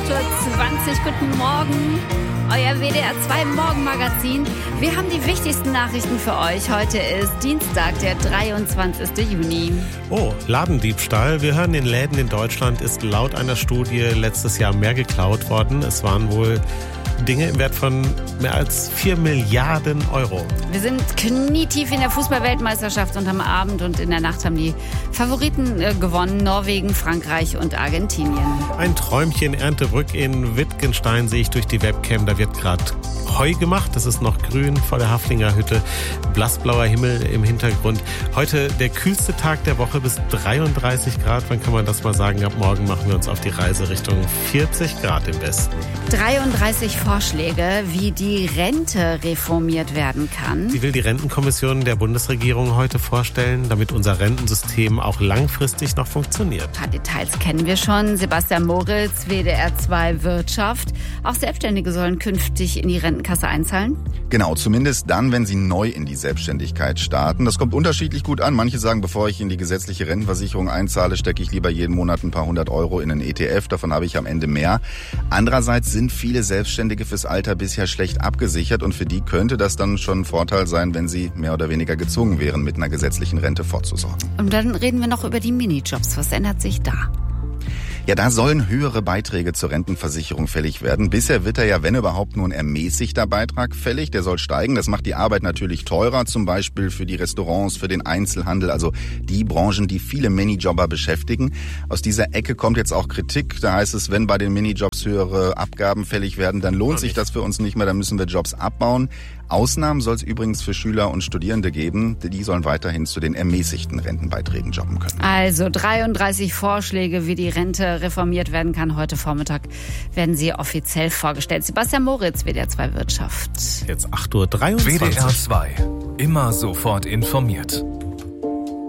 8:20 Uhr, guten Morgen. Euer WDR 2 Morgenmagazin. Wir haben die wichtigsten Nachrichten für euch. Heute ist Dienstag, der 23. Juni. Oh, Ladendiebstahl. Wir hören, in Läden in Deutschland ist laut einer Studie letztes Jahr mehr geklaut worden. Es waren wohl Dinge im Wert von mehr als 4 Milliarden Euro. Wir sind knietief in der Fußball-Weltmeisterschaft und am Abend und in der Nacht haben die Favoriten gewonnen. Norwegen, Frankreich und Argentinien. Ein Träumchen Erntebrück in Wittgenstein sehe ich durch die Webcam. Da wird gerade Heu gemacht. Das ist noch grün vor der Haflinger Hütte. Blassblauer Himmel im Hintergrund. Heute der kühlste Tag der Woche bis 33 Grad. Wann kann man das mal sagen? Ab morgen machen wir uns auf die Reise Richtung 40 Grad im Westen. 33 Vorschläge, wie die Rente reformiert werden kann. Sie will die Rentenkommission der Bundesregierung heute vorstellen, damit unser Rentensystem auch langfristig noch funktioniert. Ein paar Details kennen wir schon. Sebastian Moritz, WDR 2 Wirtschaft. Auch Selbstständige sollen künftig in die Rentenkasse einzahlen? Genau, zumindest dann, wenn sie neu in die Selbstständigkeit starten. Das kommt unterschiedlich gut an. Manche sagen, bevor ich in die gesetzliche Rentenversicherung einzahle, stecke ich lieber jeden Monat ein paar 100 Euro in einen ETF. Davon habe ich am Ende mehr. Andererseits sind viele Selbstständige fürs Alter bisher schlecht abgesichert und für die könnte das dann schon ein Vorteil sein, wenn sie mehr oder weniger gezwungen wären, mit einer gesetzlichen Rente vorzusorgen. Und dann reden wir noch über die Minijobs. Was ändert sich da? Ja, da sollen höhere Beiträge zur Rentenversicherung fällig werden. Bisher wird ja, wenn überhaupt, nur ein ermäßigter Beitrag fällig. Der soll steigen. Das macht die Arbeit natürlich teurer, zum Beispiel für die Restaurants, für den Einzelhandel, also die Branchen, die viele Minijobber beschäftigen. Aus dieser Ecke kommt jetzt auch Kritik. Da heißt es, wenn bei den Minijobs höhere Abgaben fällig werden, dann lohnt sich das für uns nicht mehr, dann müssen wir Jobs abbauen. Ausnahmen soll es übrigens für Schüler und Studierende geben. Die sollen weiterhin zu den ermäßigten Rentenbeiträgen jobben können. Also 33 Vorschläge, wie die Rente reformiert werden kann. Heute Vormittag werden sie offiziell vorgestellt. Sebastian Moritz, WDR 2 Wirtschaft. Jetzt 8:23 Uhr. WDR 2. Immer sofort informiert.